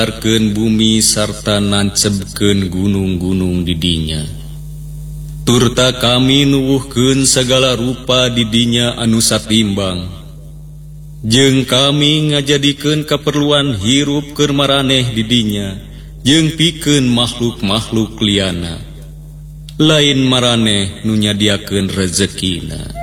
Arkeun bumi sarta nancebkeun gunung-gunung didinya. Turta kami nuwuhkeun segala rupa didinya anu satimbang. Jeung kami ngajadikeun kaperluan hirup keur maraneh didinya, jeung pikeun makhluk-makhluk liana. Lain maraneh nu nyadiakeun rezekina.